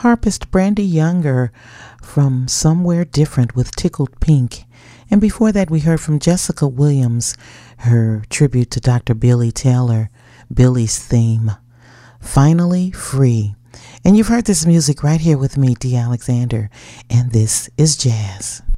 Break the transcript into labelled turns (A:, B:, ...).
A: harpist Brandy Younger from Somewhere Different with Tickled Pink. And before that, we heard from Jessica Williams, her tribute to Dr. Billy Taylor, Billy's theme, Finally Free. And you've heard this music right here with me, Dee Alexander, and this is Jazz.